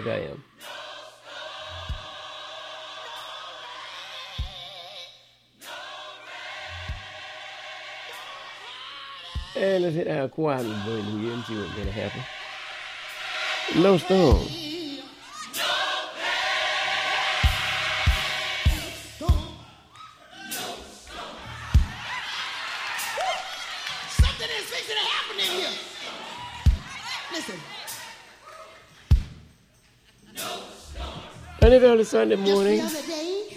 I am. And let's hit our quietly burn here and see what's gonna happen. No storm. Something is fixing to happen in here. Listen. And it's early Sunday morning. Just the other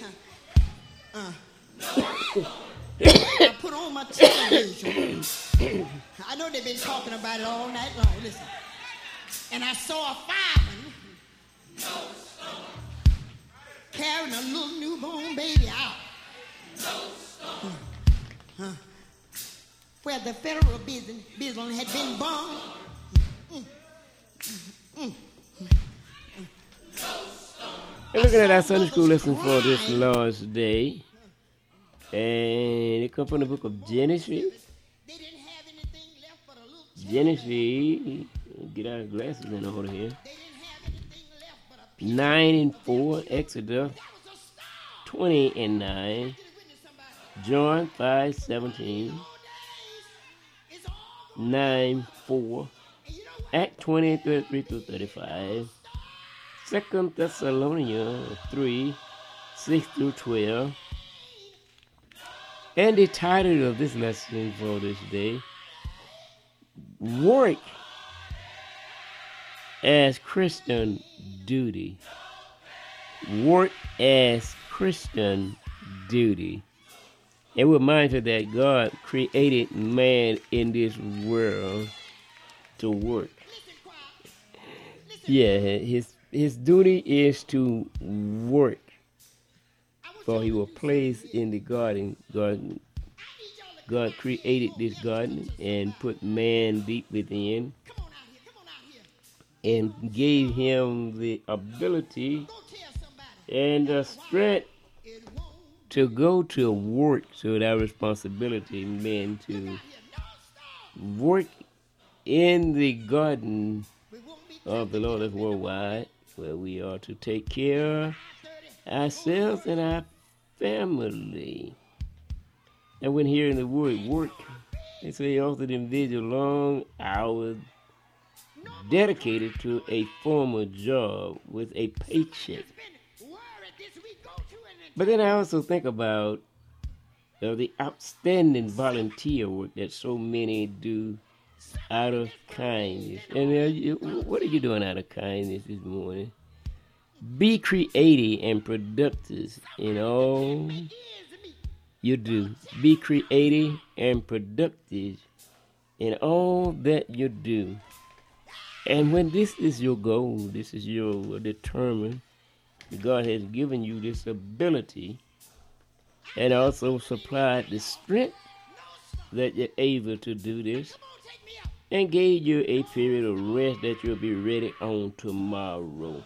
day, I put on my television. I know they've been talking about it all night long. Listen. And I saw a fireman carrying a little newborn baby out. Where the federal business had been bombed. And looking at our Sunday school lesson for this Lord's Day. And it comes from the book of Genesis. Genesis. Get our glasses in order here. 9-4. Exodus 20-9. John 5:17. 9-4. Act 20:33-35. 2 Thessalonians 3:6-12. And the title of this lesson for this day, Work as Christian Duty. Work as Christian Duty. And we're mindful that God created man in this world to work. Yeah, his duty is to work. For he was placed in the garden. God created this garden and put man deep within and gave him the ability and the strength to go to work. So that responsibility meant to work in the garden of the Lord of worldwide, where we are to take care of ourselves and our family. And when hearing the word work, it's a often individual long hours dedicated to a formal job with a paycheck. But then I also think about the outstanding volunteer work that so many do out of kindness. And what are you doing out of kindness this morning? Be creative and productive in all you do. Be creative and productive in all that you do. And when this is your goal, this is your determined, God has given you this ability and also supplied the strength that you're able to do this and gave you a period of rest that you'll be ready on tomorrow.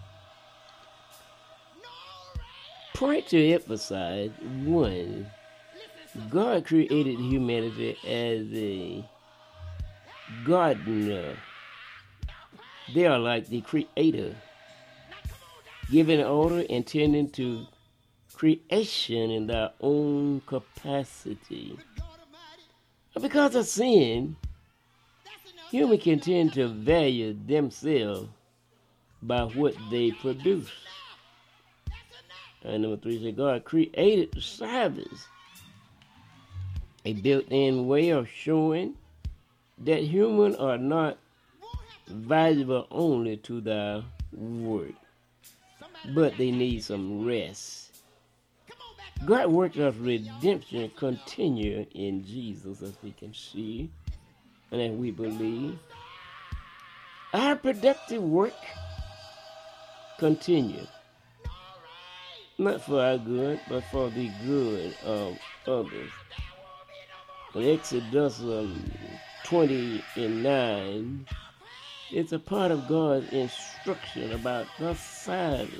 Point to emphasize, one, God created humanity as a gardener. They are like the creator, giving order and tending to creation in their own capacity. But because of sin, humans can tend to value themselves by what they produce. And number 3 says God created the Sabbath, a built-in way of showing that humans are not valuable only to their work, but they need some rest. God work of redemption continue in Jesus, as we can see and as we believe. Our productive work continue, not for our good, but for the good of others. In Exodus 20:9, it's a part of God's instruction about the Sabbath.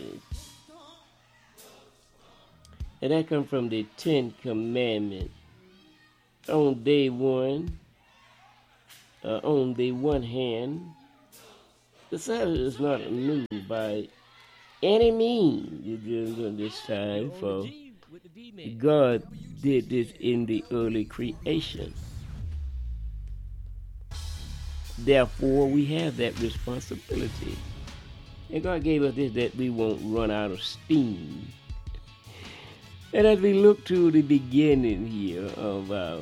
And that comes from the 10 Commandments. On day one hand, The Sabbath is not new by any means during this time, for God did this in the early creation. Therefore, we have that responsibility. And God gave us this that we won't run out of steam. And as we look to the beginning here of our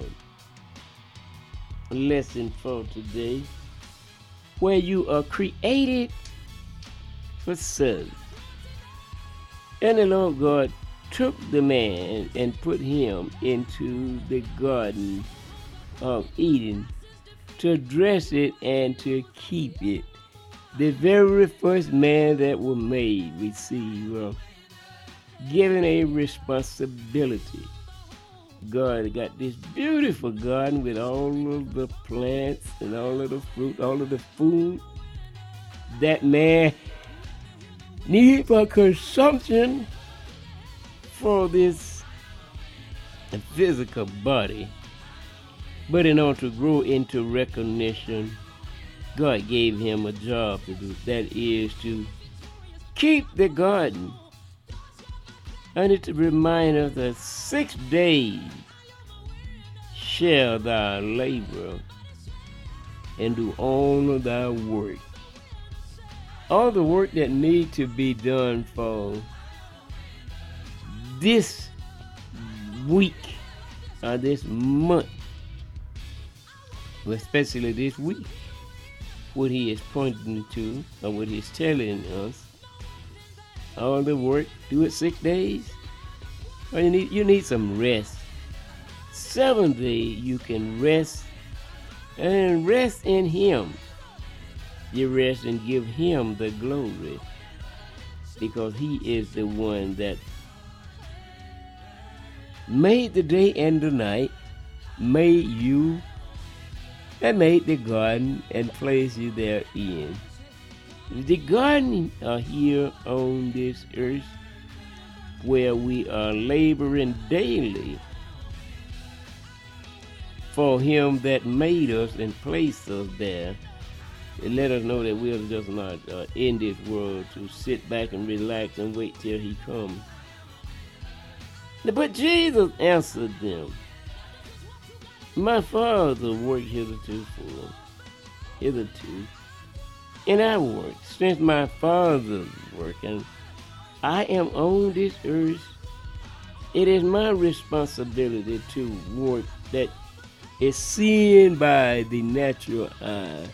lesson for today, where you are created for service. And the Lord God took the man and put him into the Garden of Eden to dress it and to keep it. The very first man that was made, we see, given a responsibility. God got this beautiful garden with all of the plants and all of the fruit, all of the food that man need for consumption for this physical body. But in order to grow into recognition, God gave him a job to do. That is to keep the garden. And it's to remind us that 6 days shall thou labor and do all of thy work. All the work that need to be done for this week or this month, especially this week, what he is pointing to or what he's telling us, all the work, do it 6 days. Or you need some rest. 7th day you can rest and rest in him. You rest and give him the glory, because he is the one that made the day and the night, made you, and made the garden and placed you therein. The garden are here on this earth where we are laboring daily for him that made us and placed us there. And let us know that we're just not in this world to sit back and relax and wait till he comes. But Jesus answered them, my Father worked hitherto, and I work since my Father's work, and I am on this earth. It is my responsibility to work that is seen by the natural eye.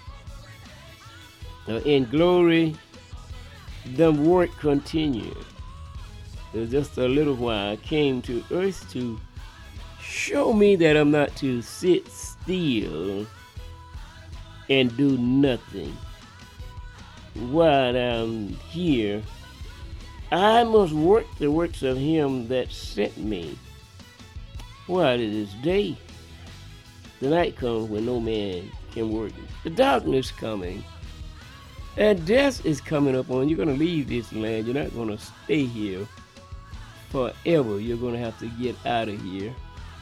In glory, the work continues. Just a little while I came to earth to show me that I'm not to sit still and do nothing. While I'm here, I must work the works of him that sent me. While it is day, the night comes when no man can work. The darkness coming, and death is coming up on you. You're going to leave this land. You're not going to stay here forever. You're going to have to get out of here.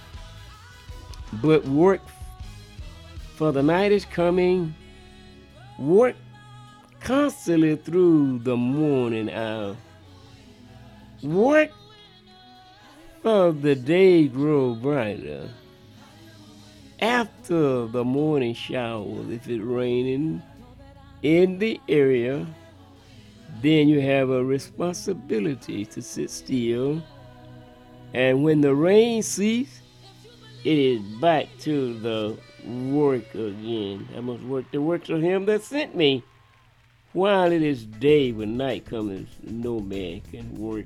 But work, for the night is coming. Work constantly through the morning hour. Work, for the day grow brighter. After the morning showers, if it's raining in the area, then you have a responsibility to sit still. And when the rain ceases, it is back to the work again. I must work the works of him that sent me. While it is day, when night comes, no man can work.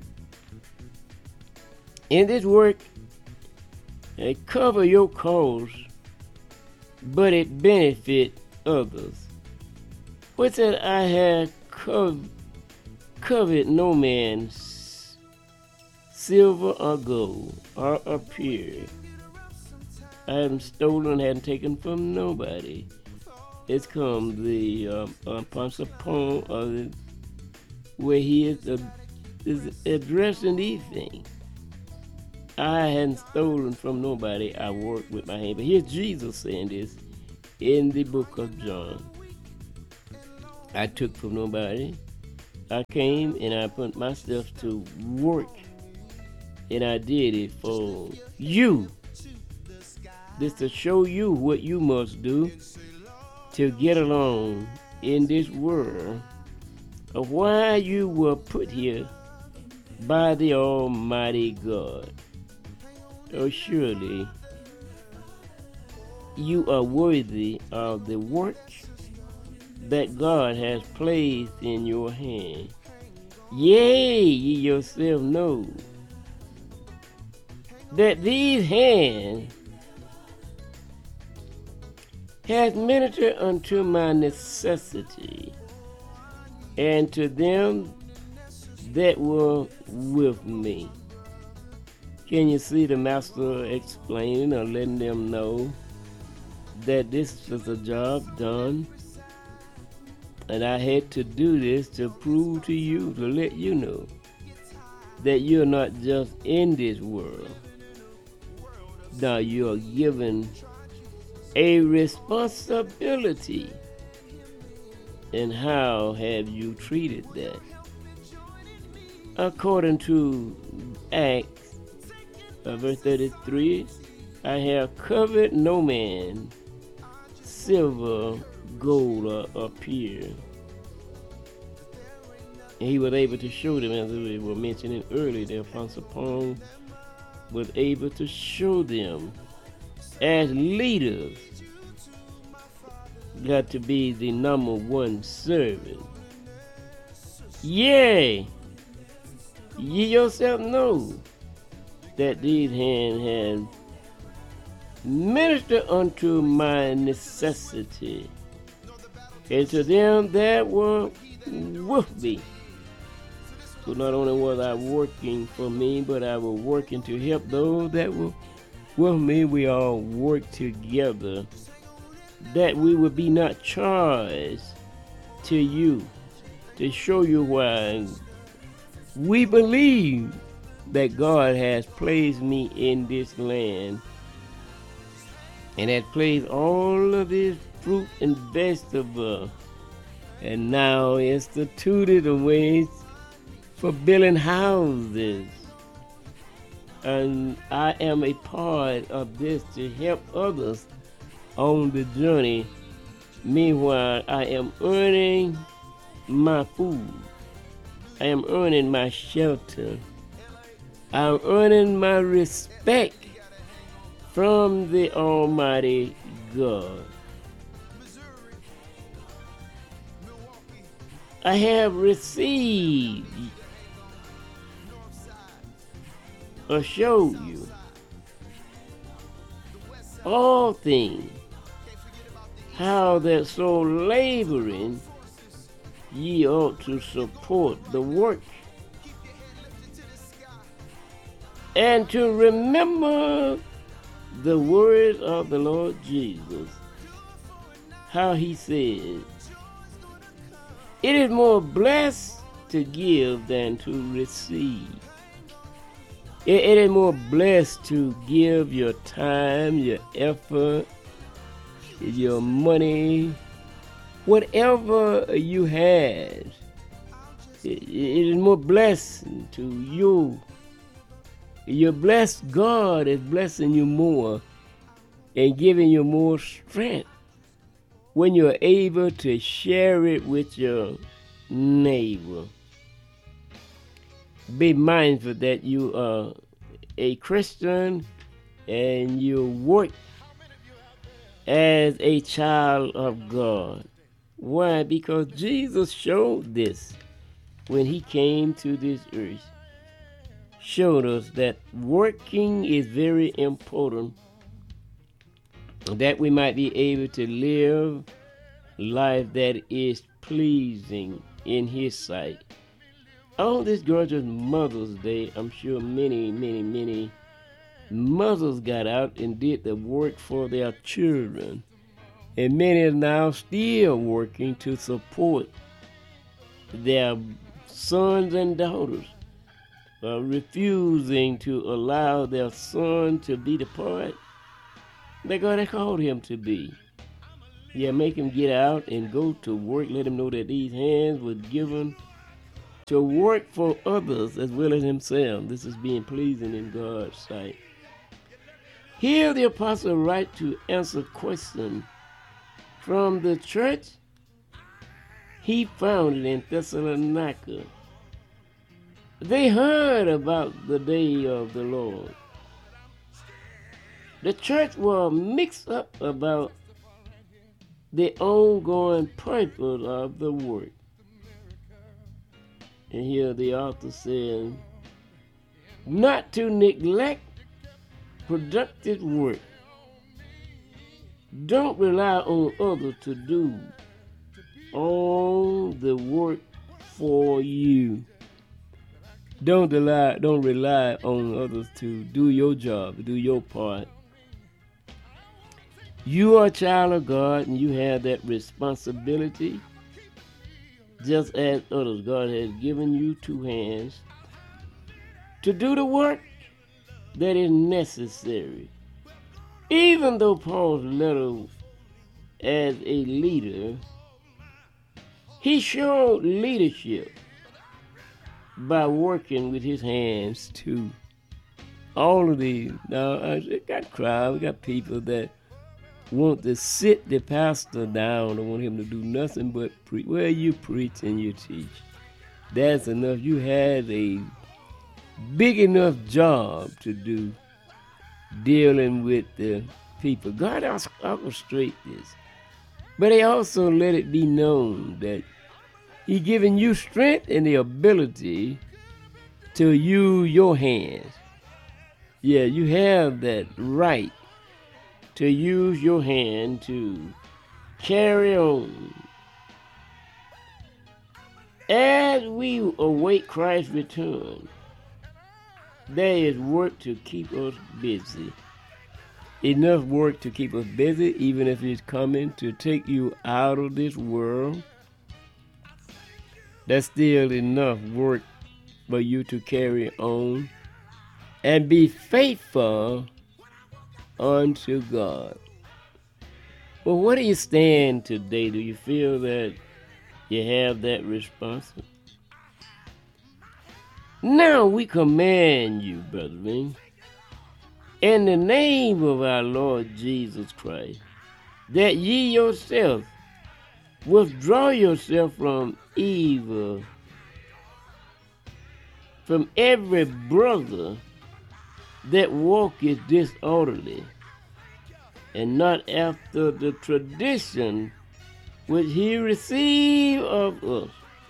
In this work, it cover your cause, but it benefit others. What said, I have coveted no man's silver or gold or appeared. I haven't stolen, hadn't taken from nobody. It's come the Apostle Paul, where he is addressing these things. I hadn't stolen from nobody. I worked with my hand. But here's Jesus saying this in the book of John. I took from nobody. I came and I put myself to work, and I did it for you. This to show you what you must do to get along in this world of why you were put here by the Almighty God. Oh, surely you are worthy of the work that God has placed in your hand. Yea, ye yourself know that these hands has ministered unto my necessity, and to them that were with me. Can you see the master explaining or letting them know that this was a job done, and I had to do this to prove to you, to let you know that you're not just in this world. Now you are given a responsibility. And how have you treated that? According to Acts, verse 33, I have covered no man, silver, gold, or peer. And he was able to show them, as we were mentioning earlier, the Apostle Paul was able to show them as leaders got to be the number one servant. Yea, ye yourself know that these hands have ministered unto my necessity, and to them that were with me. So not only was I working for me, but I was working to help those that were with me. We all work together, that we would be not charged to you, to show you why we believe that God has placed me in this land and has placed all of this fruit and vegetable, and now instituted the ways for building houses. And I am a part of this to help others on the journey. Meanwhile, I am earning my food. I am earning my shelter. I'm earning my respect from the Almighty God. I have received or showed you all things, how that so laboring ye ought to support the work, and to remember the words of the Lord Jesus, how he said, it is more blessed to give than to receive. It is more blessed to give your time, your effort, your money, whatever you have. It is more blessed to you. You're blessed. God is blessing you more and giving you more strength when you're able to share it with your neighbor. Be mindful that you are a Christian and you work as a child of God. Why? Because Jesus showed this when he came to this earth. Showed us that working is very important, that we might be able to live life that is pleasing in his sight. On this gorgeous Mother's Day, I'm sure many mothers got out and did the work for their children. And many are now still working to support their sons and daughters, refusing to allow their son to be the part that God had called him to be. Yeah, make him get out and go to work. Let him know that these hands were given to work for others as well as himself. This is being pleasing in God's sight. Here the apostle writes to answer questions from the church he founded in Thessalonica. They heard about the day of the Lord. The church was mixed up about the ongoing purpose of the work. And here the author says, not to neglect productive work. Don't rely on others to do all the work for you. Don't rely on others to do your job, do your part. You are a child of God and you have that responsibility. Just as others, God has given you two hands to do the work that is necessary. Even though Paul's letter as a leader, he showed leadership by working with his hands too. All of these. Now, we got crowd, we got people that want to sit the pastor down and want him to do nothing but preach. Well, you preach and you teach. That's enough. You had a big enough job to do dealing with the people. God orchestrates this. But he also let it be known that he given you strength and the ability to use your hands. Yeah, you have that right to use your hand to carry on. As we await Christ's return, there is work to keep us busy. Enough work to keep us busy, even if it's coming to take you out of this world. That's still enough work for you to carry on and be faithful unto God. Well, where do you stand today? Do you feel that you have that responsibility? Now we command you, brethren, in the name of our Lord Jesus Christ, that ye yourself withdraw yourself from evil, from every brother that walketh disorderly, and not after the tradition which he received of us.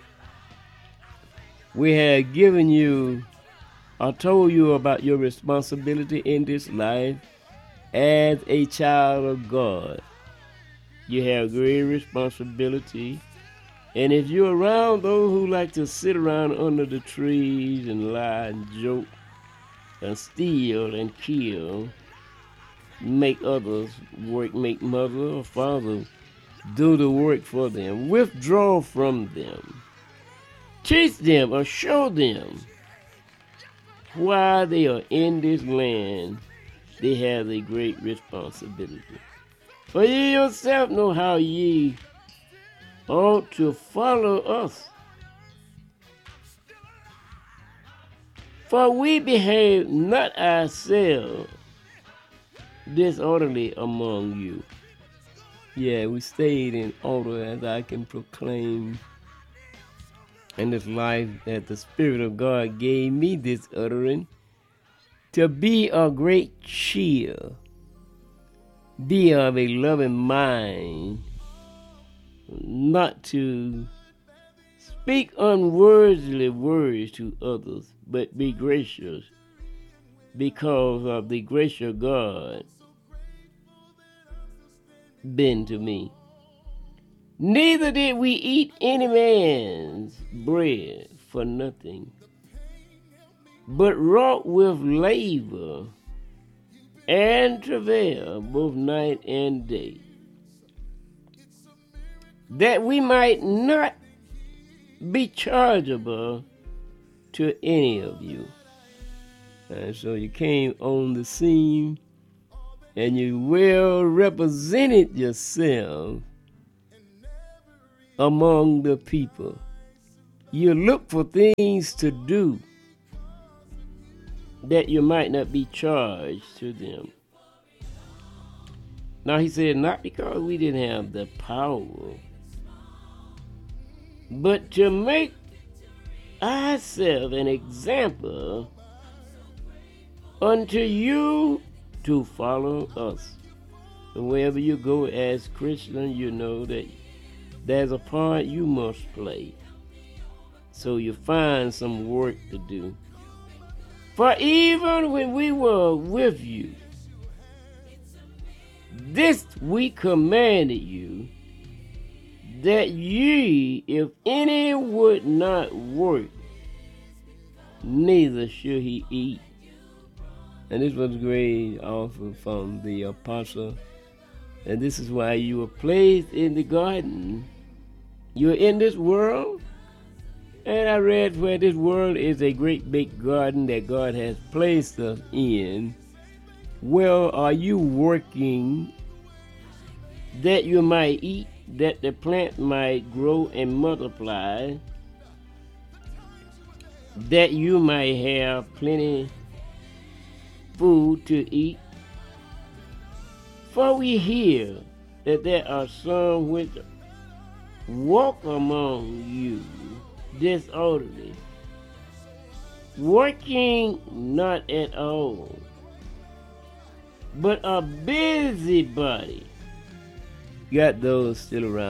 We have given you, or told you about your responsibility in this life as a child of God. You have great responsibility. And if you're around those who like to sit around under the trees and lie and joke and steal and kill, make others work, make mother or father do the work for them, withdraw from them. Teach them or show them while they are in this land, they have a great responsibility. For you yourself know how ye ought to follow us. For we behave not ourselves disorderly among you. Yeah, we stayed in order, as I can proclaim in this life that the Spirit of God gave me this utterance, to be of great cheer, be of a loving mind, not to speak unworthily words to others, but be gracious because of the grace of God been to me. Neither did we eat any man's bread for nothing, but wrought with labor and travail both night and day, that we might not be chargeable to any of you. And so you came on the scene and you well represented yourself among the people. You look for things to do that you might not be charged to them. Now he said, not because we didn't have the power, but to make ourselves an example unto you to follow us. And wherever you go as Christian, you know that there's a part you must play. So you find some work to do. For even when we were with you, this we commanded you, that ye, if any would not work, neither should he eat. And this was great offer from the apostle. And this is why you were placed in the garden. You're in this world. And I read where this world is a great big garden that God has placed us in. Well, are you working that you might eat, that the plant might grow and multiply, that you might have plenty food to eat? For we hear that there are some which walk among you disorderly, working not at all, but are busybody. Got those still around.